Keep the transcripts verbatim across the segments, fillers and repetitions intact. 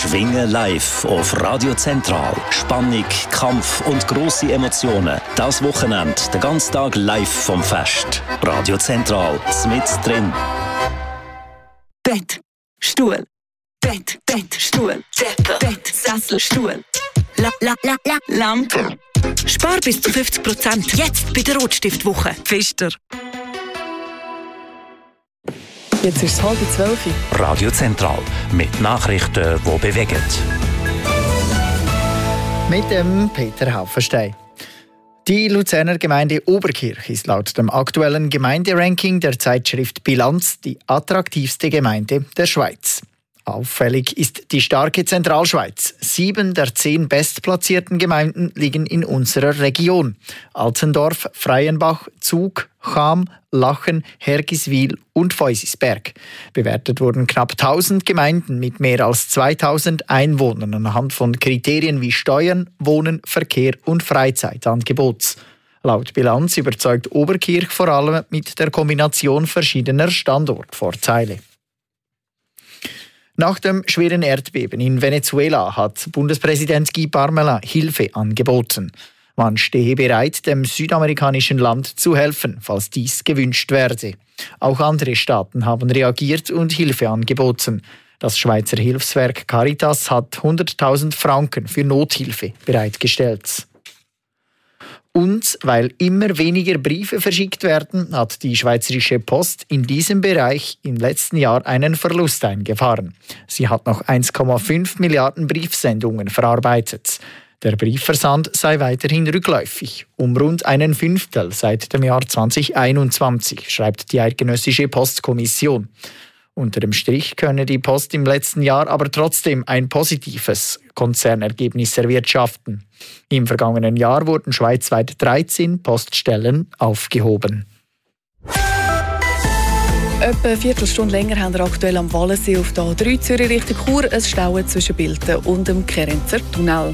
Schwingen live auf Radio Zentral. Spannung, Kampf und grosse Emotionen. Das Wochenende, den ganzen Tag live vom Fest. Radio Zentral, mit drin. Bett, Stuhl, Bett, Bett, Stuhl, Decke, Bett, Sessel, Stuhl, la, la, la, la, Lampe. Spar bis zu fünfzig Prozent jetzt bei der Rotstiftwoche. Pfister. Jetzt ist es halb zwölf. Radio Zentral mit Nachrichten, die bewegen. Mit dem Peter Haufenstein. Die Luzerner Gemeinde Oberkirch ist laut dem aktuellen Gemeinderanking der Zeitschrift Bilanz die attraktivste Gemeinde der Schweiz. Auffällig ist die starke Zentralschweiz. Sieben der zehn bestplatzierten Gemeinden liegen in unserer Region. Altendorf, Freienbach, Zug, Cham, Lachen, Hergiswil und Feusisberg. Bewertet wurden knapp tausend Gemeinden mit mehr als zweitausend Einwohnern anhand von Kriterien wie Steuern, Wohnen, Verkehr und Freizeitangebots. Laut Bilanz überzeugt Oberkirch vor allem mit der Kombination verschiedener Standortvorteile. Nach dem schweren Erdbeben in Venezuela hat Bundespräsident Guy Parmelin Hilfe angeboten. Man stehe bereit, dem südamerikanischen Land zu helfen, falls dies gewünscht werde. Auch andere Staaten haben reagiert und Hilfe angeboten. Das Schweizer Hilfswerk Caritas hat hunderttausend Franken für Nothilfe bereitgestellt. Und weil immer weniger Briefe verschickt werden, hat die Schweizerische Post in diesem Bereich im letzten Jahr einen Verlust eingefahren. Sie hat noch eins Komma fünf Milliarden Briefsendungen verarbeitet. Der Briefversand sei weiterhin rückläufig, um rund einen Fünftel seit dem Jahr zwanzig einundzwanzig, schreibt die Eidgenössische Postkommission. Unter dem Strich könne die Post im letzten Jahr aber trotzdem ein positives Konzernergebnis erwirtschaften. Im vergangenen Jahr wurden schweizweit dreizehn Poststellen aufgehoben. Etwa eine Viertelstunde länger haben wir aktuell am Wallensee auf der A drei Zürich Richtung Chur ein Stauen zwischen Bilten und dem Kerenzer Tunnel.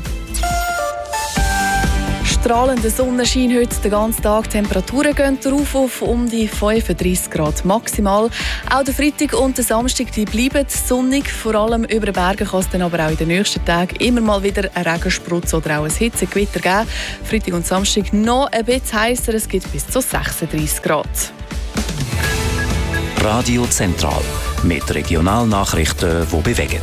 Strahlender Sonnenschein heute den ganzen Tag. Die Temperaturen gehen rauf auf um die fünfunddreissig Grad maximal. Auch der Freitag und der Samstag die bleiben sonnig. Vor allem über den Bergen kann es dann aber auch in den nächsten Tagen immer mal wieder einen Regensprutz oder auch ein Hitzegewitter geben. Freitag und Samstag noch ein bisschen heißer. Es gibt bis zu sechsunddreissig Grad. Radio Zentral mit Regionalnachrichten, die bewegen.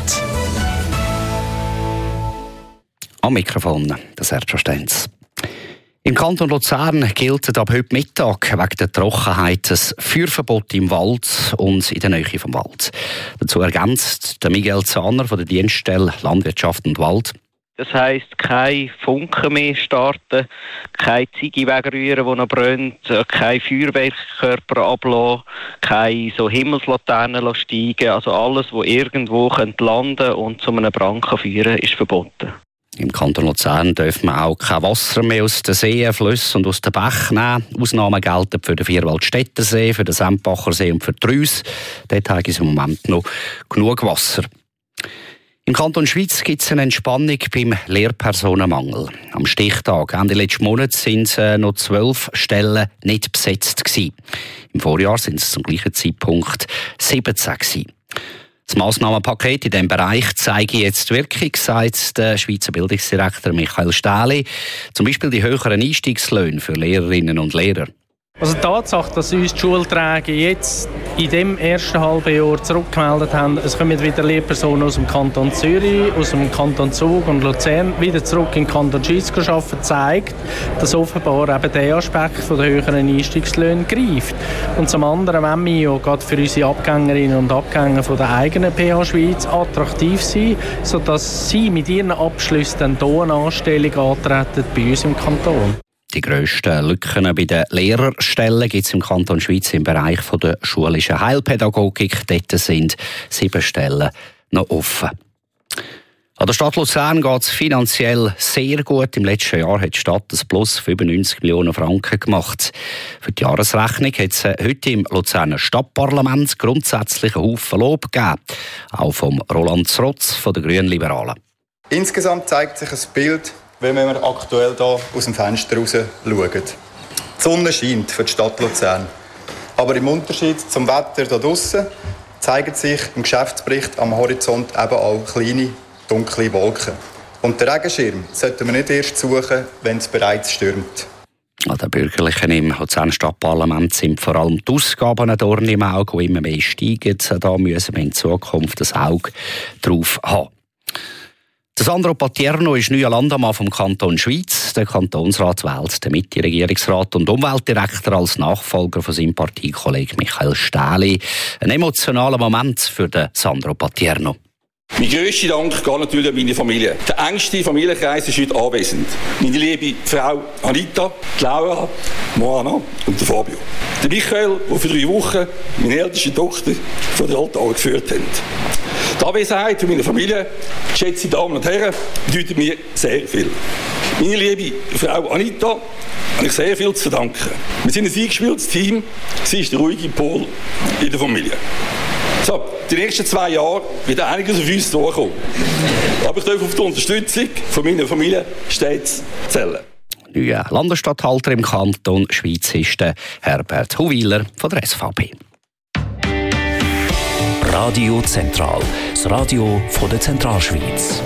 Am Mikrofon der Sergio Stenz. Im Kanton Luzern gilt ab heute Mittag wegen der Trockenheit ein Feuerverbot im Wald und in der Nähe vom Wald. Dazu ergänzt der Miguel Zahner von der Dienststelle Landwirtschaft und Wald. Das heisst, kein Funken mehr starten, keine Ziege wegrühren, die noch brennt, kein Feuerwerkkörper ablassen, keine so Himmelslaternen steigen. Also alles, was irgendwo landen und zu einem Brand führen kann, ist verboten. Im Kanton Luzern dürfen wir auch kein Wasser mehr aus den Seen, Flüssen und aus den Bächen nehmen. Ausnahmen gelten für den Vierwaldstättersee, für den Sempacher See und für die Reuss. Dort haben wir im Moment noch genug Wasser. Im Kanton Schweiz gibt es eine Entspannung beim Lehrpersonenmangel. Am Stichtag Ende letzten Monats sind äh, noch zwölf Stellen nicht besetzt gewesen. Im Vorjahr sind es zum gleichen Zeitpunkt siebzehn gewesen. Das Massnahmenpaket in diesem Bereich zeige jetzt Wirkung, sagt der Schweizer Bildungsdirektor Michael Stähli. Zum Beispiel die höheren Einstiegslöhne für Lehrerinnen und Lehrer. Also die Tatsache, dass uns die Schulträger jetzt in dem ersten halben Jahr zurückgemeldet haben, es kommen wieder Lehrpersonen aus dem Kanton Zürich, aus dem Kanton Zug und Luzern wieder zurück in den Kanton Schweiz arbeiten, zeigt, dass offenbar eben der Aspekt von der höheren Einstiegslöhne greift. Und zum anderen wollen wir ja gerade für unsere Abgängerinnen und Abgänger von der eigenen P H Schweiz attraktiv sein, sodass sie mit ihren Abschlüssen dann hier eine Anstellung antreten bei uns im Kanton. Die grössten Lücken bei den Lehrerstellen gibt es im Kanton Schweiz im Bereich der schulischen Heilpädagogik. Dort sind sieben Stellen noch offen. An der Stadt Luzern geht es finanziell sehr gut. Im letzten Jahr hat die Stadt ein Plus fünfundneunzig Millionen Franken gemacht. Für die Jahresrechnung hat es heute im Luzerner Stadtparlament grundsätzlich einen Haufen Lob gegeben. Auch vom Roland Zrotz von den Grünliberalen. Insgesamt zeigt sich ein Bild, wenn wir aktuell hier aus dem Fenster raus schauen. Die Sonne scheint für die Stadt Luzern. Aber im Unterschied zum Wetter hier draussen zeigen sich im Geschäftsbericht am Horizont eben auch kleine dunkle Wolken. Und den Regenschirm sollten wir nicht erst suchen, wenn es bereits stürmt. An den Bürgerlichen im Luzerner Stadtparlament sind vor allem die Ausgaben ein Dorn im Auge, die immer mehr steigen. Da müssen wir in Zukunft das Auge drauf haben. Sandro Patierno ist neuer Landamann vom Kanton Schwyz. Der Kantonsrat wählt den Mitte-Regierungsrat und Umweltdirektor als Nachfolger von seinem Parteikollegen Michael Stähli. Ein emotionaler Moment für den Sandro Patierno. Mein grösster Dank geht natürlich an meine Familie. Der engste Familienkreis ist heute anwesend. Meine liebe Frau Anita, die Laura, Moana und der Fabio. Der Michael, der für drei Wochen meine älteste Tochter von der Altar geführt hat. Die Anwesenheit von meiner Familie, geschätzte Damen und Herren, bedeutet mir sehr viel. Meine liebe Frau Anita habe ich sehr viel zu verdanken. Wir sind ein eingespieltes Team. Sie ist der ruhige Pol in der Familie. So, die nächsten zwei Jahre wird einiges auf uns durchkommen. Aber ich darf auf die Unterstützung von meiner Familie stets zählen. Neuer Landesstatthalter im Kanton Schwyz ist der Herbert Huwiler von der S V P. Radio Zentral, das Radio von der Zentralschweiz.